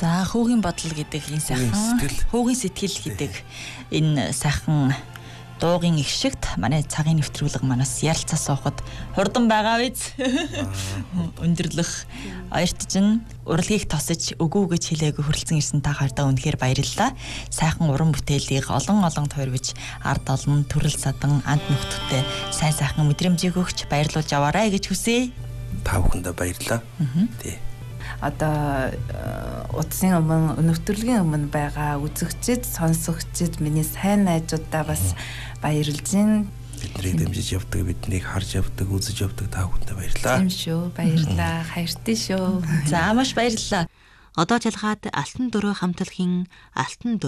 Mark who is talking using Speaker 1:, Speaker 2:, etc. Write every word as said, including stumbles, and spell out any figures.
Speaker 1: За хүүгийн бодол гэдэг энэ сайхан хүүгийн сэтгэл гэдэг энэ сайхан дуугийн их шигт манай цагийн нэвтрүүлэг манаас ярилцаа суухад хурдан байгаа биз. Өндөрлөх оёрт чинь урлагийг тосож өгөө гэж хэлээгүй хүрэлцэн ирсэн та хоёртаа үнэхээр баярлалаа. Сайхан уран бүтээлийг олон олон тойрвож ард олон төрөл садан анд нөхдөдтэй сайн сайхан мэдрэмжийг өгч баярлуулж аваарай гэж хүсье.
Speaker 2: Та бүхэндээ баярлалаа. Тий.
Speaker 3: Одоо утсын өмнө өнөвтөрлөгийн өмнө байгаа үзэгчид, сонсогчид миний сайн найзуудаа бас баярлж байна.
Speaker 2: Биднийг дэмжиж явдаг, биднийг харж явдаг, үзэж явдаг та бүхэндээ баярлалаа.
Speaker 3: Тийм шүү. Баярлалаа. Баяртай шүү.
Speaker 1: За маш баярлалаа.
Speaker 4: Одоо жалгаад Алтан дөрөө хамтлагийн Алтан